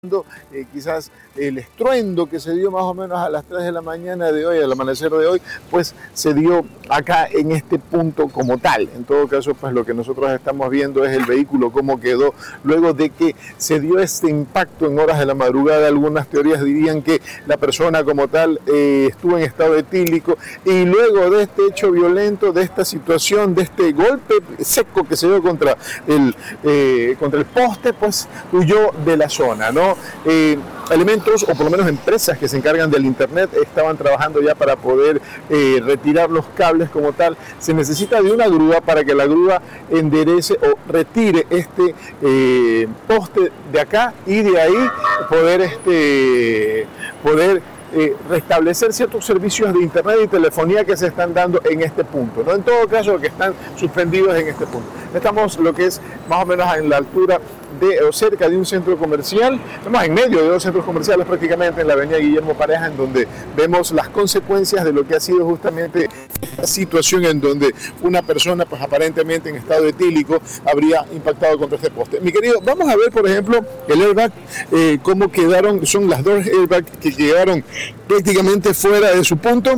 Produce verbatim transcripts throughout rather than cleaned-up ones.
Eh, quizás el estruendo que se dio más o menos a las tres de la mañana de hoy, al amanecer de hoy, pues se dio acá en este punto como tal. En todo caso, pues lo que nosotros estamos viendo es el vehículo cómo quedó luego de que se dio este impacto en horas de la madrugada. Algunas teorías dirían que la persona como tal eh, estuvo en estado etílico y luego de este hecho violento, de esta situación, de este golpe seco que se dio contra el, eh, contra el poste, pues huyó de la zona, ¿no? Eh, elementos, o por lo menos empresas que se encargan del internet, estaban trabajando ya para poder eh, retirar los cables como tal. Se necesita de una grúa para que la grúa enderece o retire este eh, poste de acá y de ahí poder, este, poder Eh, restablecer ciertos servicios de internet y telefonía que se están dando en este punto, ¿no? En todo caso, que están suspendidos en este punto. Estamos lo que es más o menos en la altura de, o cerca de un centro comercial, estamos en medio de dos centros comerciales prácticamente, en la avenida Guillermo Pareja, en donde vemos las consecuencias de lo que ha sido justamente esta situación en donde una persona, pues aparentemente en estado etílico, habría impactado contra este poste. Mi querido, vamos a ver, por ejemplo, el airbag, eh, cómo quedaron, son las dos airbags que quedaron prácticamente fuera de su punto,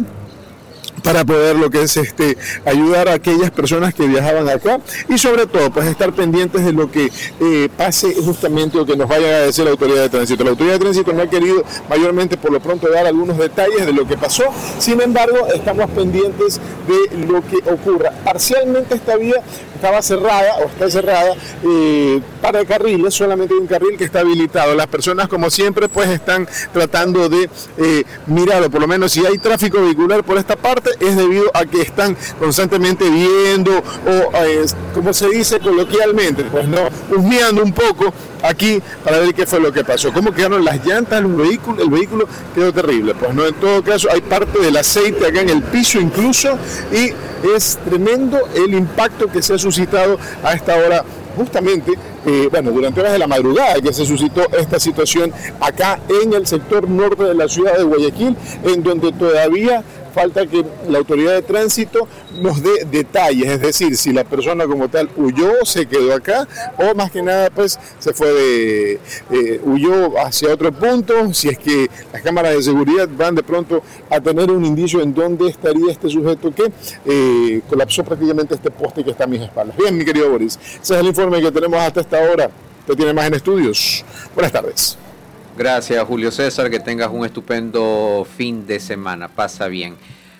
para poder lo que es este ayudar a aquellas personas que viajaban acá y sobre todo pues estar pendientes de lo que eh, pase justamente o que nos vaya a decir la autoridad de tránsito. La autoridad de tránsito no ha querido mayormente por lo pronto dar algunos detalles de lo que pasó, sin embargo estamos pendientes de lo que ocurra. Parcialmente esta vía estaba cerrada o está cerrada eh, para carriles, solamente hay un carril que está habilitado. Las personas como siempre pues están tratando de eh, mirar, o por lo menos si hay tráfico vehicular por esta parte es debido a que están constantemente viendo o eh, como se dice coloquialmente, pues no, husmeando un poco aquí para ver qué fue lo que pasó, cómo quedaron las llantas, el vehículo, el vehículo quedó terrible, pues no, en todo caso hay parte del aceite acá en el piso incluso y es tremendo el impacto que se ha suscitado a esta hora justamente, eh, bueno, durante horas de la madrugada que se suscitó esta situación acá en el sector norte de la ciudad de Guayaquil, en donde todavía falta que la autoridad de tránsito nos dé detalles, es decir, si la persona como tal huyó, se quedó acá, o más que nada pues se fue de, eh, huyó hacia otro punto, si es que las cámaras de seguridad van de pronto a tener un indicio en dónde estaría este sujeto que eh, colapsó prácticamente este poste que está a mis espaldas. Bien, mi querido Boris, ese es el informe que tenemos hasta esta hora. Usted tiene más en estudios. Buenas tardes. Gracias, Julio César, que tengas un estupendo fin de semana, pasa bien.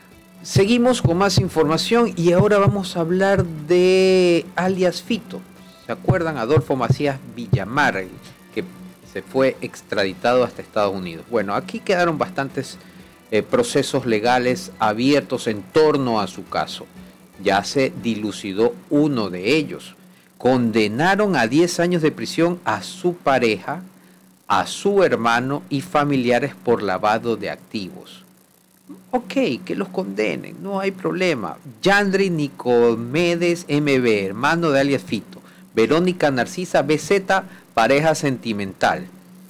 Seguimos con más información y ahora vamos a hablar de alias Fito. ¿Se acuerdan? Adolfo Macías Villamar, el que se fue extraditado hasta Estados Unidos. Bueno, aquí quedaron bastantes eh, procesos legales abiertos en torno a su caso. Ya se dilucidó uno de ellos. Condenaron a diez años de prisión a su pareja, a su hermano y familiares por lavado de activos. Ok, que los condenen, no hay problema. Yandri Nicomedes M B, hermano de alias Fito. Verónica Narcisa B Z, pareja sentimental.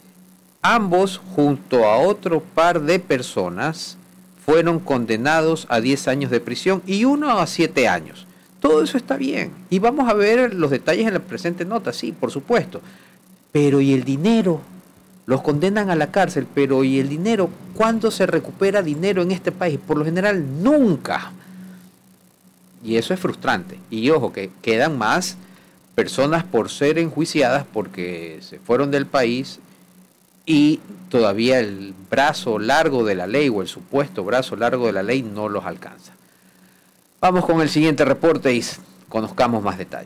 Ambos, junto a otro par de personas, fueron condenados a diez años de prisión y uno a siete años. Todo eso está bien. Y vamos a ver los detalles en la presente nota, sí, por supuesto. Pero ¿y el dinero? Los condenan a la cárcel, pero ¿y el dinero? ¿Cuándo se recupera dinero en este país? Por lo general, nunca. Y eso es frustrante. Y ojo, que quedan más personas por ser enjuiciadas porque se fueron del país y todavía el brazo largo de la ley o el supuesto brazo largo de la ley no los alcanza. Vamos con el siguiente reporte y conozcamos más detalles.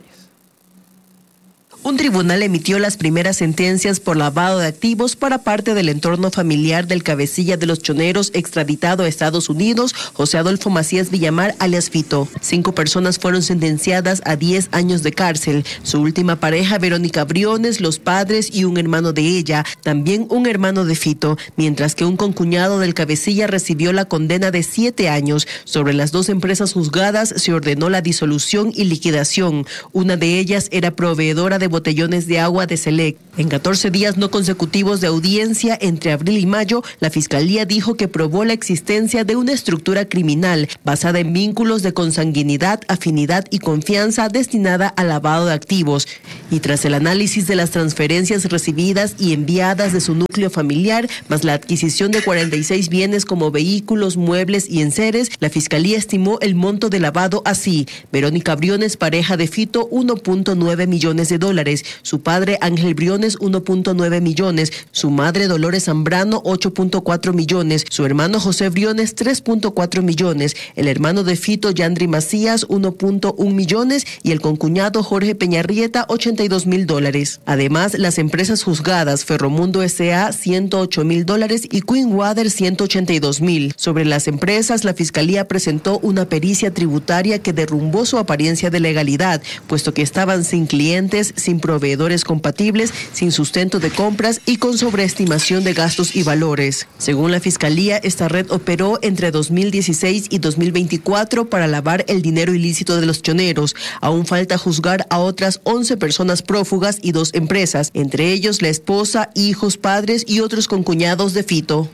Un tribunal emitió las primeras sentencias por lavado de activos para parte del entorno familiar del cabecilla de los choneros extraditado a Estados Unidos, José Adolfo Macías Villamar, alias Fito. Cinco personas fueron sentenciadas a diez años de cárcel. Su última pareja, Verónica Briones, los padres y un hermano de ella, también un hermano de Fito, mientras que un concuñado del cabecilla recibió la condena de siete años. Sobre las dos empresas juzgadas se ordenó la disolución y liquidación. Una de ellas era proveedora de de botellones de agua de Select. En catorce días no consecutivos de audiencia entre abril y mayo, la Fiscalía dijo que probó la existencia de una estructura criminal basada en vínculos de consanguinidad, afinidad y confianza destinada al lavado de activos. Y tras el análisis de las transferencias recibidas y enviadas de su núcleo familiar, más la adquisición de cuarenta y seis bienes como vehículos, muebles y enseres, la Fiscalía estimó el monto de lavado así: Verónica Briones, pareja de Fito, uno punto nueve millones de dólares, su padre Ángel Briones, uno punto nueve millones, su madre Dolores Zambrano, ocho punto cuatro millones, su hermano José Briones, tres punto cuatro millones, el hermano de Fito, Yandri Macías, uno punto uno millones y el concuñado Jorge Peñarrieta, ochenta y dos mil dólares. Además, las empresas juzgadas Ferromundo S A, ciento ocho mil dólares y Queen Water, ciento ochenta y dos mil. Sobre las empresas, la Fiscalía presentó una pericia tributaria que derrumbó su apariencia de legalidad, puesto que estaban sin clientes, sin proveedores compatibles, sin sustento de compras y con sobreestimación de gastos y valores. Según la Fiscalía, esta red operó entre dos mil dieciséis y dos mil veinticuatro para lavar el dinero ilícito de los choneros. Aún falta juzgar a otras once personas prófugas y dos empresas, entre ellos la esposa, hijos, padres y otros concuñados de Fito.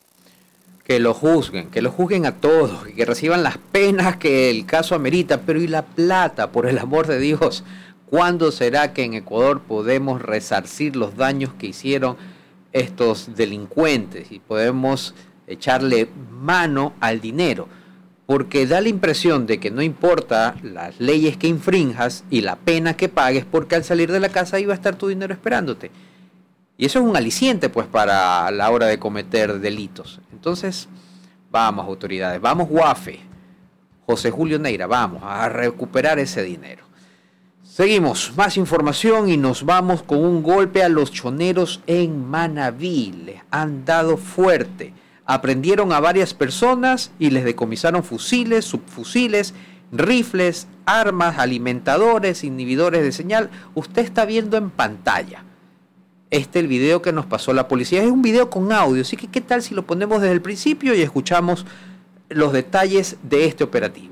Que lo juzguen, que lo juzguen a todos, que reciban las penas que el caso amerita, pero ¿y la plata, por el amor de Dios? ¿Cuándo será que en Ecuador podemos resarcir los daños que hicieron estos delincuentes y podemos echarle mano al dinero? Porque da la impresión de que no importa las leyes que infrinjas y la pena que pagues, porque al salir de la casa iba a estar tu dinero esperándote. Y eso es un aliciente, pues, para la hora de cometer delitos. Entonces, vamos, autoridades, vamos, Guafe, José Julio Neira, vamos a recuperar ese dinero. Seguimos, más información y nos vamos con un golpe a los choneros en Manabí. Les han dado fuerte. Aprendieron a varias personas y les decomisaron fusiles, subfusiles, rifles, armas, alimentadores, inhibidores de señal. Usted está viendo en pantalla este el video que nos pasó la policía. Es un video con audio, así que ¿qué tal si lo ponemos desde el principio y escuchamos los detalles de este operativo?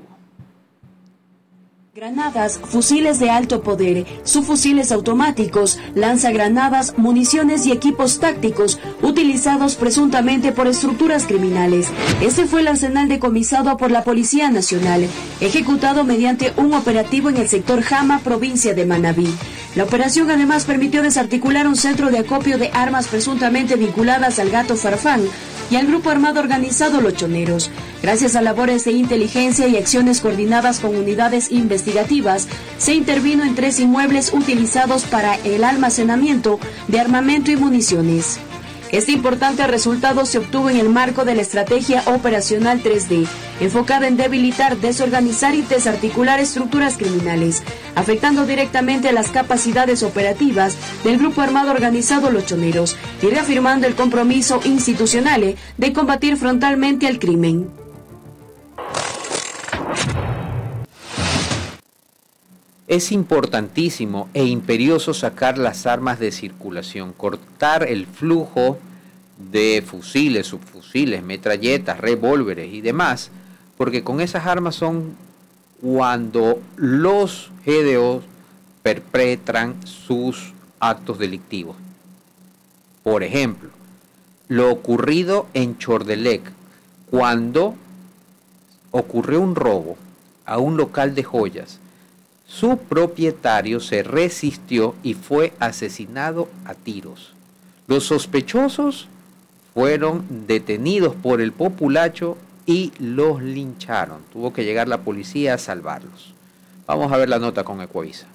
Granadas, fusiles de alto poder, subfusiles automáticos, lanzagranadas, municiones y equipos tácticos utilizados presuntamente por estructuras criminales. Este fue el arsenal decomisado por la Policía Nacional, ejecutado mediante un operativo en el sector Jama, provincia de Manabí. La operación además permitió desarticular un centro de acopio de armas presuntamente vinculadas al Gato Farfán y al grupo armado organizado Los Choneros. Gracias a labores de inteligencia y acciones coordinadas con unidades investigativas, se intervino en tres inmuebles utilizados para el almacenamiento de armamento y municiones. Este importante resultado se obtuvo en el marco de la estrategia operacional tres D, enfocada en debilitar, desorganizar y desarticular estructuras criminales, afectando directamente a las capacidades operativas del grupo armado organizado Los Choneros y reafirmando el compromiso institucional de combatir frontalmente al crimen. Es importantísimo e imperioso sacar las armas de circulación, cortar el flujo de fusiles, subfusiles, metralletas, revólveres y demás, porque con esas armas son cuando los G D O perpetran sus actos delictivos. Por ejemplo, lo ocurrido en Chordelec, cuando ocurrió un robo a un local de joyas. Su propietario se resistió y fue asesinado a tiros. Los sospechosos fueron detenidos por el populacho y los lincharon. Tuvo que llegar la policía a salvarlos. Vamos a ver la nota con Ecuavisa.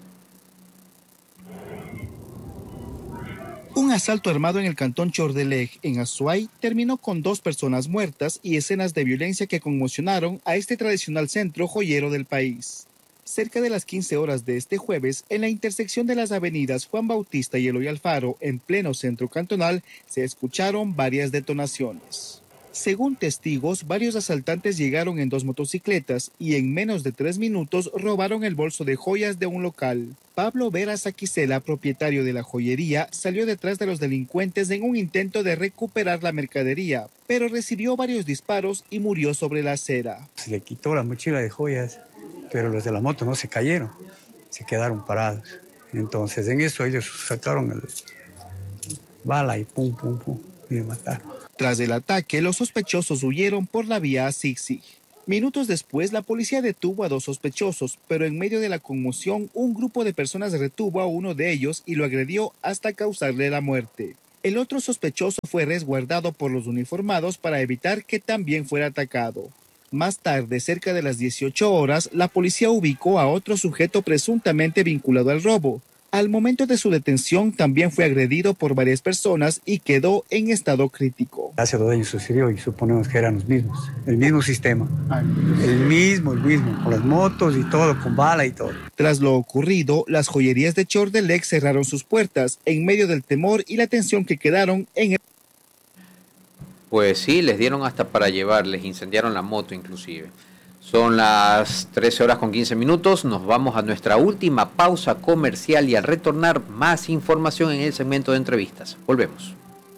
Un asalto armado en el cantón Chordelec, en Azuay, terminó con dos personas muertas y escenas de violencia que conmocionaron a este tradicional centro joyero del país. Cerca de las quince horas de este jueves, en la intersección de las avenidas Juan Bautista y Eloy Alfaro, en pleno centro cantonal, se escucharon varias detonaciones. Según testigos, varios asaltantes llegaron en dos motocicletas y en menos de tres minutos robaron el bolso de joyas de un local. Pablo Vera Saquicela, propietario de la joyería, salió detrás de los delincuentes en un intento de recuperar la mercadería, pero recibió varios disparos y murió sobre la acera. Se le quitó la mochila de joyas, pero los de la moto no se cayeron, se quedaron parados. Entonces en eso ellos sacaron el bala y pum, pum, pum, y me mataron. Tras el ataque, los sospechosos huyeron por la vía Zig-Zig. Minutos después, la policía detuvo a dos sospechosos, pero en medio de la conmoción, un grupo de personas retuvo a uno de ellos y lo agredió hasta causarle la muerte. El otro sospechoso fue resguardado por los uniformados para evitar que también fuera atacado. Más tarde, cerca de las dieciocho horas, la policía ubicó a otro sujeto presuntamente vinculado al robo. Al momento de su detención, también fue agredido por varias personas y quedó en estado crítico. Hace dos años sucedió y suponemos que eran los mismos, el mismo sistema, el mismo, el mismo, con las motos y todo, con bala y todo. Tras lo ocurrido, las joyerías de Chordelec cerraron sus puertas en medio del temor y la tensión que quedaron en el... Pues sí, les dieron hasta para llevar, les incendiaron la moto inclusive. Son las trece horas con quince minutos, nos vamos a nuestra última pausa comercial y al retornar más información en el segmento de entrevistas. Volvemos.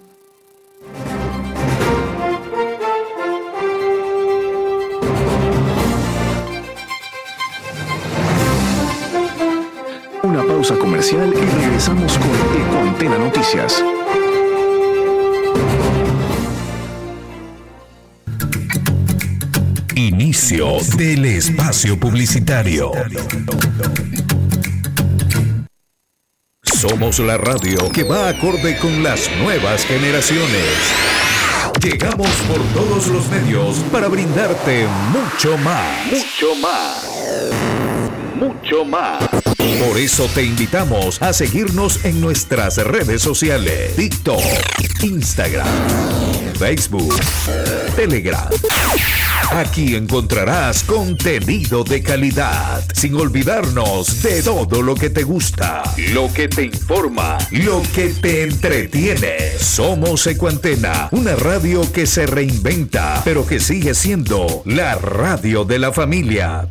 Una pausa comercial y regresamos con Ecoantena Noticias. Inicio del espacio publicitario. Somos la radio que va acorde con las nuevas generaciones. Llegamos por todos los medios para brindarte mucho más. Mucho más. Mucho más. Por eso te invitamos a seguirnos en nuestras redes sociales: TikTok, Instagram, Facebook, Telegram. Aquí encontrarás contenido de calidad, sin olvidarnos de todo lo que te gusta, lo que te informa, lo que te entretiene. Somos Ecoantena, una radio que se reinventa, pero que sigue siendo la radio de la familia.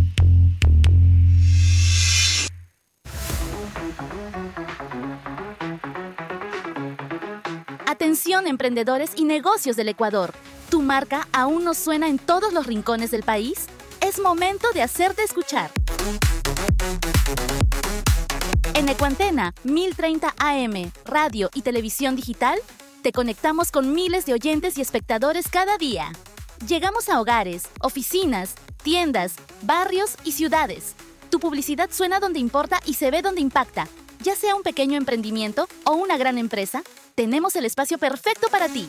Atención, emprendedores y negocios del Ecuador. ¿Tu marca aún no suena en todos los rincones del país? Es momento de hacerte escuchar. En Ecoantena mil treinta A M, radio y televisión digital, te conectamos con miles de oyentes y espectadores cada día. Llegamos a hogares, oficinas, tiendas, barrios y ciudades. Tu publicidad suena donde importa y se ve donde impacta. Ya sea un pequeño emprendimiento o una gran empresa, tenemos el espacio perfecto para ti.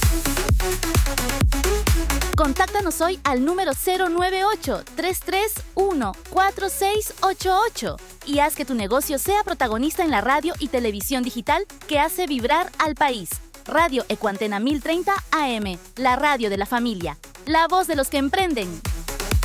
Contáctanos hoy al número cero nueve ocho, tres tres uno, cuatro seis ocho ocho y haz que tu negocio sea protagonista en la radio y televisión digital que hace vibrar al país. Radio Ecoantena mil treinta A M, la radio de la familia, la voz de los que emprenden.